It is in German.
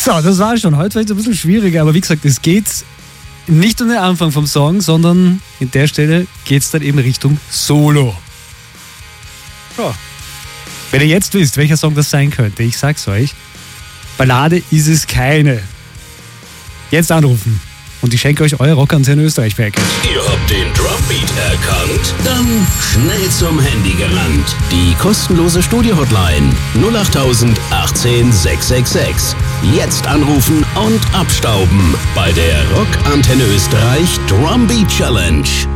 So, das war schon. Heute vielleicht ein bisschen schwieriger, aber wie gesagt, es geht nicht um den Anfang vom Song, sondern in der Stelle geht es dann eben Richtung Solo. Ja. Wenn ihr jetzt wisst, welcher Song das sein könnte, ich sag's euch, Ballade ist es keine. Jetzt anrufen und ich schenke euch euer Rockantenne Österreich Package. Ihr habt den Drumbeat erkannt? Dann schnell zum Handy gelangt. Die kostenlose Studio-Hotline 08000 18 666. Jetzt anrufen und abstauben bei der Rockantenne Österreich Drumbeat Challenge.